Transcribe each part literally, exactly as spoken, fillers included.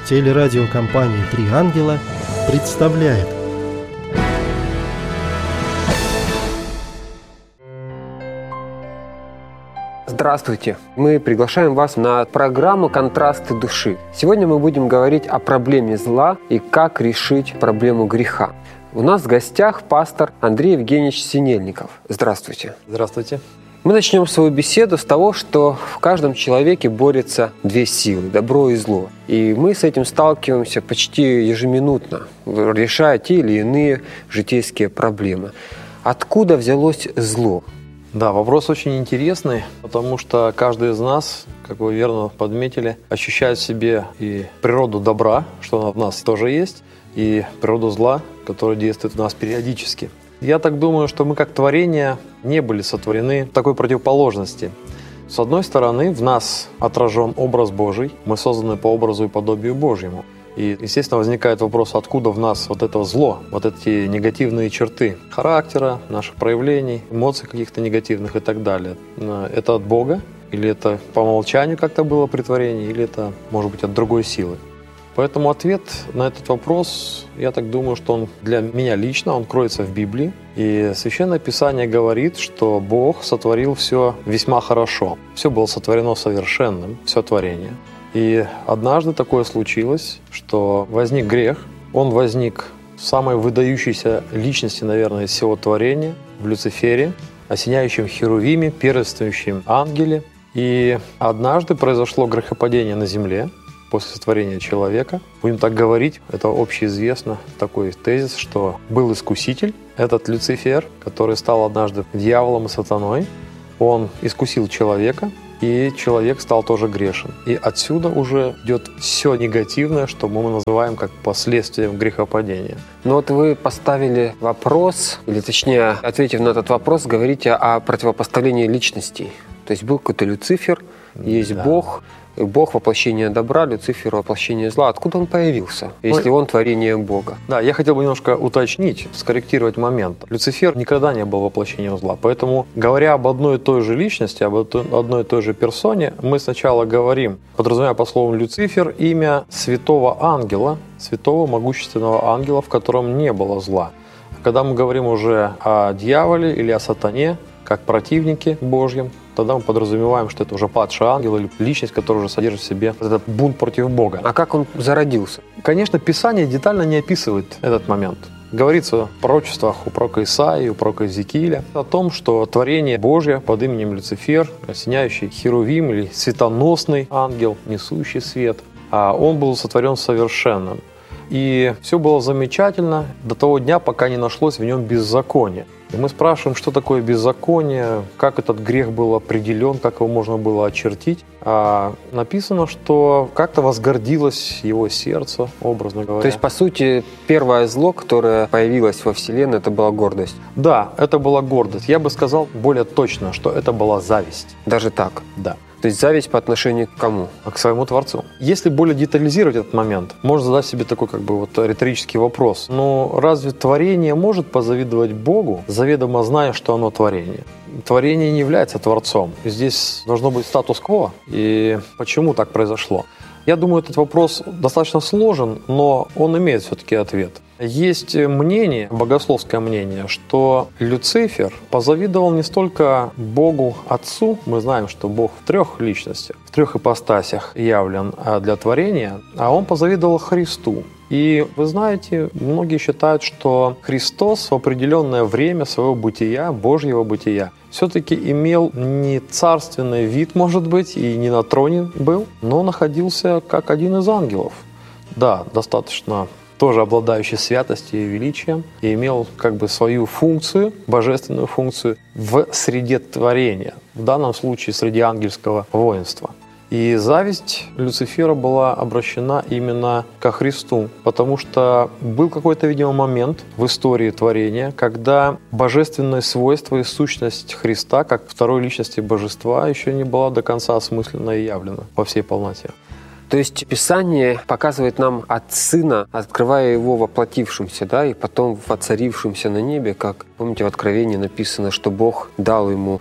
Телерадиокомпания «Три ангела» представляет. Здравствуйте! Мы приглашаем вас на программу «Контрасты души». Сегодня мы будем говорить о проблеме зла и как решить проблему греха. У нас в гостях пастор Андрей Евгеньевич Синельников. Здравствуйте! Здравствуйте! Мы начнем свою беседу с того, что в каждом человеке борются две силы – добро и зло. И мы с этим сталкиваемся почти ежеминутно, решая те или иные житейские проблемы. Откуда взялось зло? Да, вопрос очень интересный, потому что каждый из нас, как вы верно подметили, ощущает в себе и природу добра, что она в нас тоже есть, и природу зла, которая действует в нас периодически. Я так думаю, что мы как творение не были сотворены в такой противоположности. С одной стороны, в нас отражен образ Божий, мы созданы по образу и подобию Божьему. И, естественно, возникает вопрос, откуда в нас вот это зло, вот эти негативные черты характера, наших проявлений, эмоций каких-то негативных и так далее. Это от Бога? Или это по умолчанию как-то было при творении? Или это, может быть, от другой силы? Поэтому ответ на этот вопрос, я так думаю, что он для меня лично, он кроется в Библии. И Священное Писание говорит, что Бог сотворил все весьма хорошо. Все было сотворено совершенным, все творение. И однажды такое случилось, что возник грех. Он возник в самой выдающейся личности, наверное, из всего творения, в Люцифере, осеняющем херувиме, первенствующем ангеле. И однажды произошло грехопадение на земле после сотворения человека. Будем так говорить, это общеизвестно, такой тезис, что был искуситель, этот Люцифер, который стал однажды дьяволом и сатаной. Он искусил человека, и человек стал тоже грешен. И отсюда уже идет все негативное, что мы называем как последствием грехопадения. Но вот вы поставили вопрос, или точнее, ответив на этот вопрос, говорите о противопоставлении личностей. То есть был какой-то Люцифер, есть да. Бог, Бог — воплощение добра, Люцифер — воплощение зла. Откуда он появился, если он творение Бога? Да, я хотел бы немножко уточнить, скорректировать момент. Люцифер никогда не был воплощением зла, поэтому, говоря об одной и той же личности, об одной и той же персоне, мы сначала говорим, подразумевая по слову Люцифер, имя святого ангела, святого могущественного ангела, в котором не было зла. Когда мы говорим уже о дьяволе или о сатане, как противнике Божьем, тогда мы подразумеваем, что это уже падший ангел или личность, которая уже содержит в себе этот бунт против Бога. А как он зародился? Конечно, Писание детально не описывает этот момент. Говорится в пророчествах у пророка Исаии, у пророка Иезекииля о том, что творение Божье под именем Люцифер, осеняющий херувим или светоносный ангел, несущий свет, он был сотворен совершенным. И все было замечательно до того дня, пока не нашлось в нем беззакония. И мы спрашиваем, что такое беззаконие, как этот грех был определен, как его можно было очертить. А написано, что как-то возгордилось его сердце, образно говоря. То есть, по сути, первое зло, которое появилось во Вселенной, это была гордость? Да, это была гордость. Я бы сказал более точно, что это была зависть. Даже так? Да. То есть зависть по отношению к кому? К своему Творцу. Если более детализировать этот момент, можно задать себе такой как бы вот риторический вопрос. Ну, разве творение может позавидовать Богу, заведомо зная, что оно творение? Творение не является Творцом. Здесь должно быть статус-кво. И почему так произошло? Я думаю, этот вопрос достаточно сложен, но он имеет все-таки ответ. Есть мнение, богословское мнение, что Люцифер позавидовал не столько Богу Отцу, мы знаем, что Бог в трех личностях, в трех ипостасях явлен для творения, а он позавидовал Христу. И вы знаете, многие считают, что Христос в определенное время своего бытия, Божьего бытия, все-таки имел не царственный вид, может быть, и не на троне был, но находился как один из ангелов. Да, достаточно тоже обладающий святостью и величием, и имел как бы свою функцию, божественную функцию в среде творения, в данном случае среди ангельского воинства. И зависть Люцифера была обращена именно ко Христу, потому что был какой-то, видимо, момент в истории творения, когда божественные свойства и сущность Христа, как второй личности божества, еще не была до конца осмысленно и явлена во всей полноте. То есть Писание показывает нам от Сына, открывая Его воплотившимся, да, и потом воцарившимся на небе, как, помните, в Откровении написано, что Бог дал Ему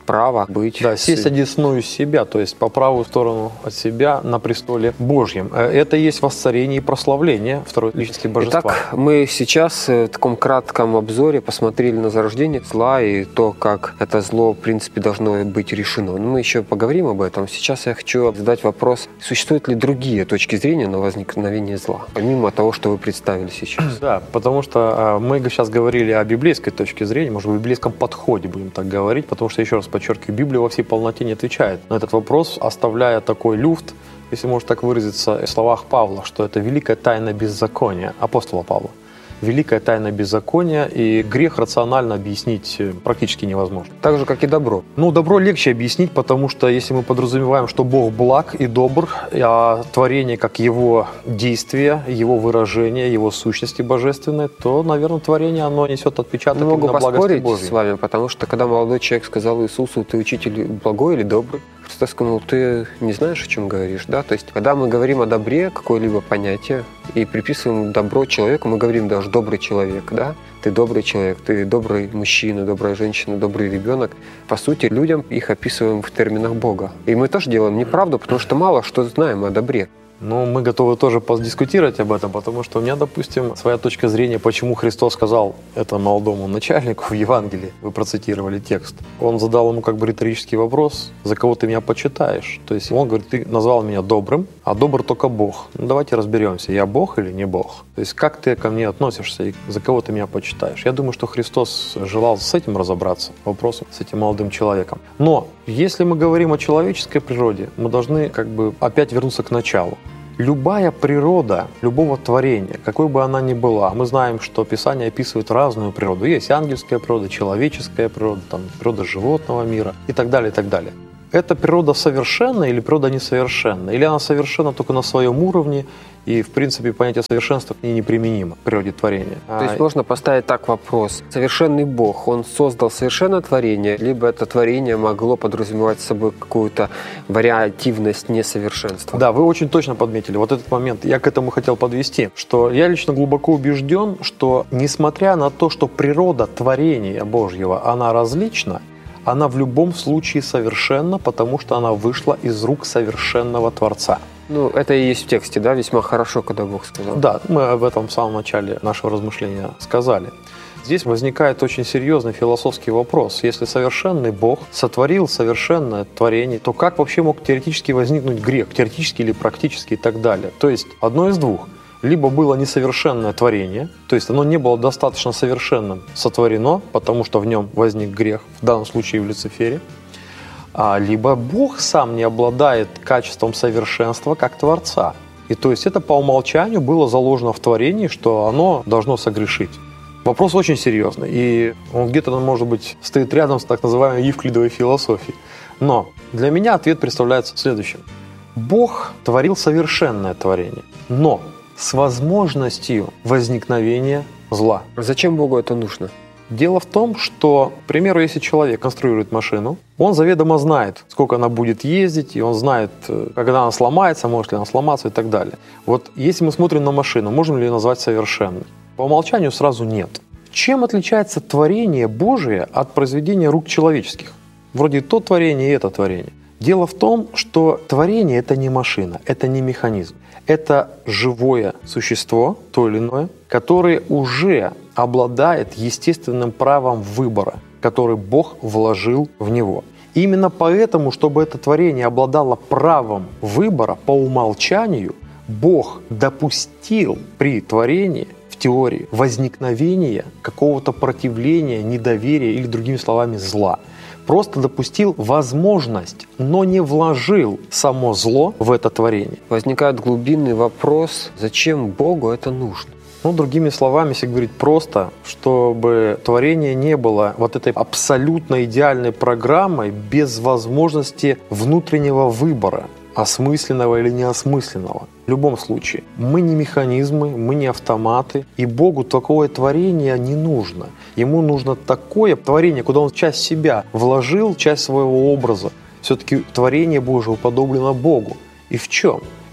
право быть... Да, сесть одесную себя, то есть по правую сторону от себя на престоле Божьем. Это и есть восцарение и прославление второй личности Божества. Итак, мы сейчас в таком кратком обзоре посмотрели на зарождение зла и то, как это зло, в принципе, должно быть решено. Но мы еще поговорим об этом. Сейчас я хочу задать вопрос, существуют ли другие точки зрения на возникновение зла, помимо того, что вы представили сейчас? Да, потому что мы сейчас говорили о библейской точке зрения, может, в библейском подходе будем так говорить, потому что, еще раз подчеркиваю, Библия во всей полноте не отвечает на этот вопрос, оставляя такой люфт, если можно так выразиться, в словах Павла, что это великая тайна беззакония, апостола Павла. Великая тайна беззакония, и грех рационально объяснить практически невозможно. Так же, как и добро. Ну, добро легче объяснить, потому что если мы подразумеваем, что Бог благ и добр, а творение как его действие, его выражение, его сущности божественной, то, наверное, творение, оно несет отпечаток именно благости Божьей. Могу поспорить с вами, потому что когда молодой человек сказал Иисусу: «Ты учитель благой или добрый?», Христос сказал: «Ты не знаешь, о чем говоришь». Да? То есть, когда мы говорим о добре, какое-либо понятие, и приписываем добро человеку, мы говорим даже «добрый человек». Да? Ты добрый человек, ты добрый мужчина, добрая женщина, добрый ребенок. По сути, людям их описываем в терминах Бога. И мы тоже делаем неправду, потому что мало что знаем о добре. Ну, мы готовы тоже подискутировать об этом, потому что у меня, допустим, своя точка зрения, почему Христос сказал это молодому начальнику в Евангелии. Вы процитировали текст. Он задал ему как бы риторический вопрос: «За кого ты меня почитаешь?» То есть он говорит: «Ты назвал меня добрым, а добр только Бог. Ну, давайте разберемся, я Бог или не Бог? То есть как ты ко мне относишься и за кого ты меня почитаешь?» Я думаю, что Христос желал с этим разобраться, вопросом с этим молодым человеком. Но если мы говорим о человеческой природе, мы должны как бы опять вернуться к началу. Любая природа любого творения, какой бы она ни была, мы знаем, что Писание описывает разную природу. Есть ангельская природа, человеческая природа, там, природа животного мира и так далее, и так далее. Эта природа совершенна или природа несовершенна? Или она совершенна только на своем уровне, и, в принципе, понятие совершенства к ней неприменимо, к природе творения? То есть можно поставить так вопрос: совершенный Бог, Он создал совершенное творение, либо это творение могло подразумевать собой какую-то вариативность несовершенства? Да, вы очень точно подметили вот этот момент. Я к этому хотел подвести, что я лично глубоко убежден, что, несмотря на то, что природа творения Божьего, она различна, она в любом случае совершенна, потому что она вышла из рук совершенного Творца. Ну, это и есть в тексте, да, весьма хорошо, когда Бог сказал. Да, мы об этом в самом начале нашего размышления сказали. Здесь возникает очень серьезный философский вопрос. Если совершенный Бог сотворил совершенное творение, то как вообще мог теоретически возникнуть грех, теоретически или практически и так далее? То есть одно из двух. Либо было несовершенное творение, то есть оно не было достаточно совершенным сотворено, потому что в нем возник грех, в данном случае в Люцифере, а, либо Бог сам не обладает качеством совершенства как Творца. И то есть это по умолчанию было заложено в творении, что оно должно согрешить. Вопрос очень серьезный, и он где-то, может быть, стоит рядом с так называемой евклидовой философией. Но для меня ответ представляется следующим. Бог творил совершенное творение, но с возможностью возникновения зла. Зачем Богу это нужно? Дело в том, что, к примеру, если человек конструирует машину, он заведомо знает, сколько она будет ездить, и он знает, когда она сломается, может ли она сломаться и так далее. Вот если мы смотрим на машину, можем ли ее назвать совершенной? По умолчанию сразу нет. Чем отличается творение Божие от произведения рук человеческих? Вроде и то творение, и это творение. Дело в том, что творение – это не машина, это не механизм. Это живое существо, то или иное, которое уже обладает естественным правом выбора, который Бог вложил в него. Именно поэтому, чтобы это творение обладало правом выбора по умолчанию, Бог допустил при творении, в теории, возникновения какого-то противления, недоверия или, другими словами, зла. Просто допустил возможность, но не вложил само зло в это творение. Возникает глубинный вопрос, зачем Богу это нужно? Ну, другими словами, если говорить просто, чтобы творение не было вот этой абсолютно идеальной программой без возможности внутреннего выбора, осмысленного или неосмысленного. В любом случае, мы не механизмы, мы не автоматы, и Богу такое творение не нужно. Ему нужно такое творение, куда Он часть себя вложил, часть своего образа. Все-таки творение Божие уподоблено Богу. И в чем?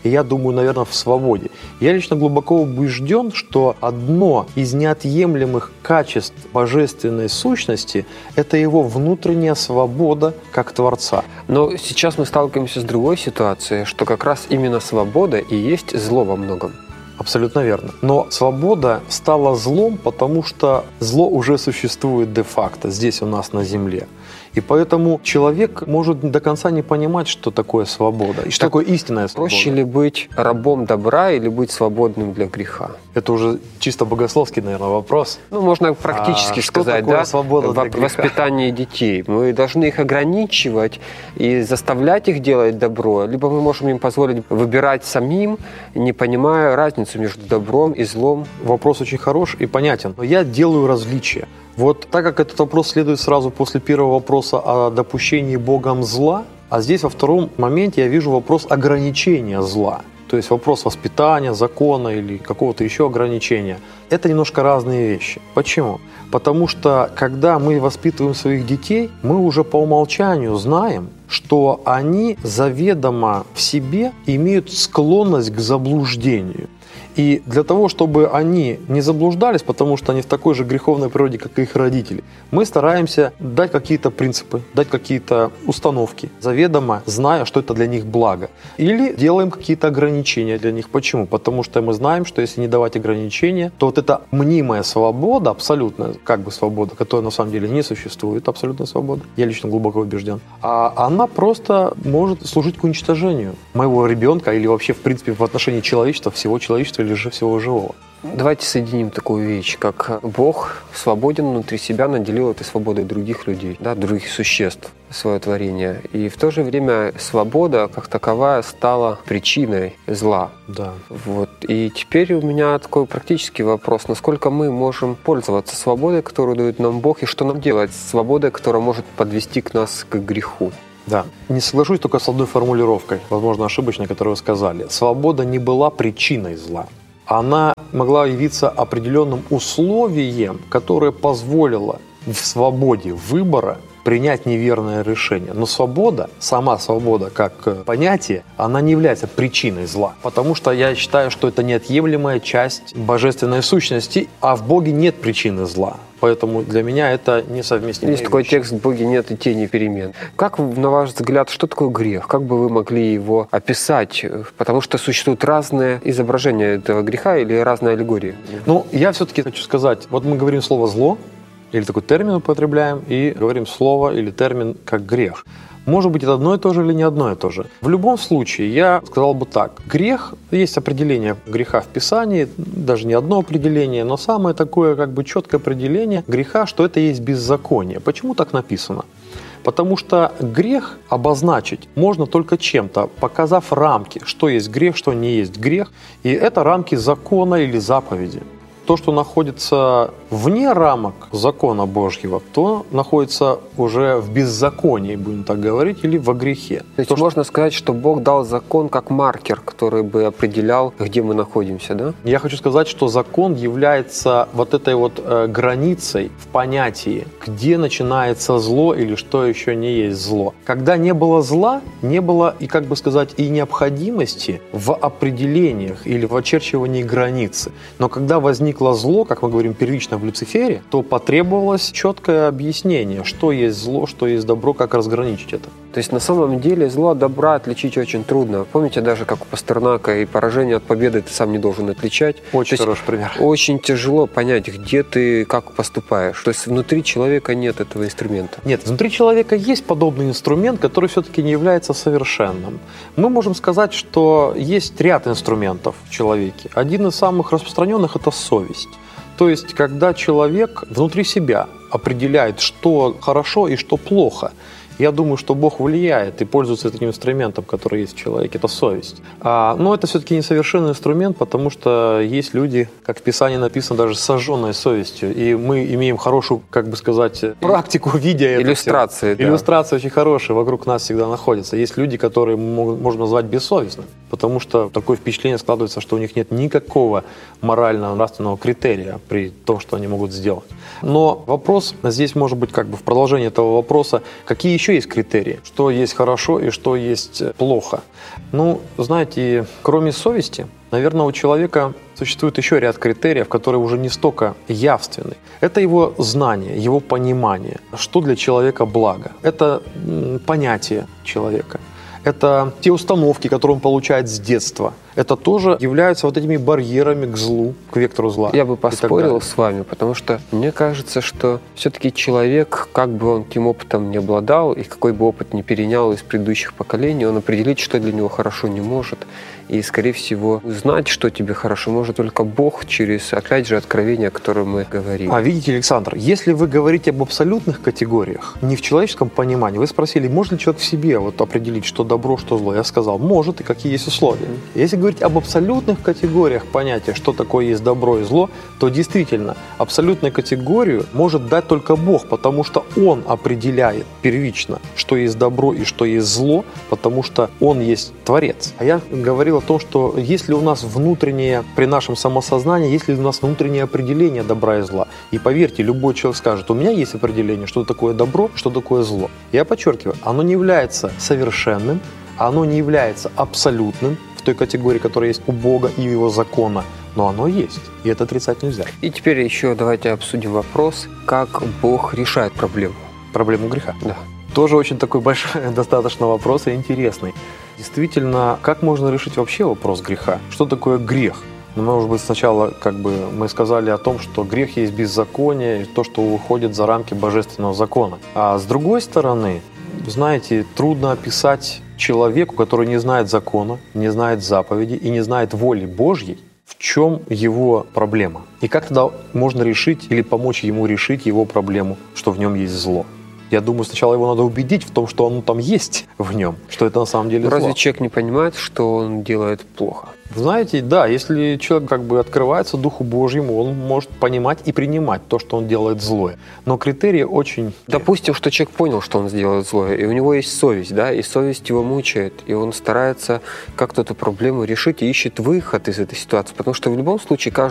и я думаю, наверное, в свободе. Я лично глубоко убежден, что одно из неотъемлемых качеств божественной сущности – это его внутренняя свобода как Творца. Но сейчас мы сталкиваемся с другой ситуацией, что как раз именно свобода и есть зло во многом. Абсолютно верно. Но свобода стала злом, потому что зло уже существует де-факто здесь у нас на земле. И поэтому человек может до конца не понимать, что такое свобода, и что Так такое истинная свобода. Проще ли быть рабом добра или быть свободным для греха? Это уже чисто богословский, наверное, вопрос. Ну, можно практически А что сказать, такое да, свобода для в греха? воспитании детей. Мы должны их ограничивать и заставлять их делать добро, либо мы можем им позволить выбирать самим, не понимая разницу между добром и злом. Вопрос очень хорош и понятен. Но я делаю различия. Вот так как этот вопрос следует сразу после первого вопроса о допущении Богом зла, а здесь во втором моменте я вижу вопрос ограничения зла. То есть вопрос воспитания, закона или какого-то еще ограничения. Это немножко разные вещи. Почему? Потому что когда мы воспитываем своих детей, мы уже по умолчанию знаем, что они заведомо в себе имеют склонность к заблуждению. И для того, чтобы они не заблуждались, потому что они в такой же греховной природе, как и их родители, мы стараемся дать какие-то принципы, дать какие-то установки, заведомо зная, что это для них благо. Или делаем какие-то ограничения для них. Почему? Потому что мы знаем, что если не давать ограничения, то вот эта мнимая свобода, абсолютная как бы свобода, которая на самом деле не существует, абсолютная свобода, я лично глубоко убежден, а она просто может служить к уничтожению моего ребенка или вообще, в принципе, в отношении человечества, всего человечества или же всего живого. Давайте соединим такую вещь, как Бог свободен внутри себя, наделил этой свободой других людей, да, других существ, свое творение. И в то же время свобода, как таковая, стала причиной зла. Да. Вот. И теперь у меня такой практический вопрос. Насколько мы можем пользоваться свободой, которую дает нам Бог, и что нам делать с свободой, которая может подвести к нас к греху? Да. Не соглашусь только с одной формулировкой, возможно, ошибочной, которую вы сказали. Свобода не была причиной зла. Она могла явиться определенным условием, которое позволило в свободе выбора принять неверное решение. Но свобода, сама свобода как понятие, она не является причиной зла. Потому что я считаю, что это неотъемлемая часть божественной сущности, а в Боге нет причины зла. Поэтому для меня это несовместимые Есть такой вещи. текст «В Боге нет и тени перемен». Как, на ваш взгляд, что такое грех? Как бы вы могли его описать? Потому что существуют разные изображения этого греха или разные аллегории. Ну, я все-таки хочу сказать, вот мы говорим слово «зло», или такой термин употребляем, и говорим слово или термин как «грех». Может быть, это одно и то же или не одно и то же. В любом случае, я сказал бы так. Грех, есть определение греха в Писании, даже не одно определение, но самое такое как бы четкое определение греха, что это есть беззаконие. Почему так написано? Потому что грех обозначить можно только чем-то, показав рамки, что есть грех, что не есть грех. И это рамки закона или заповеди. То, что находится вне рамок закона Божьего, то находится уже в беззаконии, будем так говорить, или во грехе. То есть то, можно что... сказать, что Бог дал закон как маркер, который бы определял, где мы находимся, да? Я хочу сказать, что закон является вот этой вот э, границей в понятии, где начинается зло или что еще не есть зло. Когда не было зла, не было и, как бы сказать, и необходимости в определениях или в очерчивании границы. Но когда возник зло, как мы говорим первично в Люцифере, то потребовалось четкое объяснение, что есть зло, что есть добро, как разграничить это. То есть на самом деле зло от добра отличить очень трудно. Помните, даже как у Пастернака, и поражение от победы ты сам не должен отличать. Очень То хороший пример. Очень тяжело понять, где ты, как поступаешь. То есть внутри человека нет этого инструмента. Нет, внутри человека есть подобный инструмент, который все-таки не является совершенным. Мы можем сказать, что есть ряд инструментов в человеке. Один из самых распространенных – это совесть. То есть, когда человек внутри себя определяет, что хорошо и что плохо, я думаю, что Бог влияет и пользуется этим инструментом, который есть в человеке, это совесть. А, но это все-таки несовершенный инструмент, потому что есть люди, как в Писании написано, даже с сожженной совестью, и мы имеем хорошую, как бы сказать, практику, видя это. Иллюстрации, да. Иллюстрации очень хорошие, вокруг нас всегда находятся. Есть люди, которые мы можем назвать бессовестными, потому что такое впечатление складывается, что у них нет никакого морального, нравственного критерия при том, что они могут сделать. Но вопрос здесь может быть как бы в продолжении этого вопроса, какие еще еще есть критерии, что есть хорошо и что есть плохо. Ну, знаете, кроме совести, наверное, у человека существует еще ряд критериев, которые уже не столько явственны. Это его знание, его понимание, что для человека благо. Это понятие человека. Это те установки, которые он получает с детства. Это тоже являются вот этими барьерами к злу, к вектору зла. Я бы поспорил с вами, потому что мне кажется, что все-таки человек, как бы он тем опытом не обладал и какой бы опыт не перенял из предыдущих поколений, он определить, что для него хорошо, не может. И, скорее всего, узнать, что тебе хорошо, может только Бог через, опять же, откровение, о котором мы говорили. А, видите, Александр, если вы говорите об абсолютных категориях, не в человеческом понимании, вы спросили, может ли человек в себе вот определить, что добро, что зло. Я сказал, может, и какие есть условия. Если говорить об абсолютных категориях понятия, что такое есть добро и зло, то действительно, абсолютную категорию может дать только Бог, потому что Он определяет первично, что есть добро и что есть зло, потому что Он есть Творец. А я говорил о том, что есть ли у нас внутреннее, при нашем самосознании, есть ли у нас внутреннее определение добра и зла. И поверьте, любой человек скажет, у меня есть определение, что такое добро, что такое зло. Я подчеркиваю, оно не является совершенным, оно не является абсолютным в той категории, которая есть у Бога и Его закона, но оно есть, и это отрицать нельзя. И теперь еще давайте обсудим вопрос, как Бог решает проблему. Проблему греха. Да. Тоже очень такой большой достаточно вопрос и интересный. Действительно, как можно решить вообще вопрос греха? Что такое грех? Ну, может быть, сначала как бы мы сказали о том, что грех есть беззаконие, и то, что выходит за рамки божественного закона. А с другой стороны, знаете, трудно описать человеку, который не знает закона, не знает заповедей и не знает воли Божьей, в чем его проблема. И как тогда можно решить или помочь ему решить его проблему, что в нем есть зло. Я думаю, сначала его надо убедить в том, что оно там есть в нем, что это на самом деле Разве зло. человек не понимает, что он делает плохо? Знаете, да, если человек как бы открывается Духу Божьему, он может понимать и принимать то, что он делает злое. Но критерии очень... Допустим, что человек понял, что он сделает злое, и у него есть совесть, да, и совесть его мучает, и он старается как-то эту проблему решить и ищет выход из этой ситуации, потому что в любом случае каждый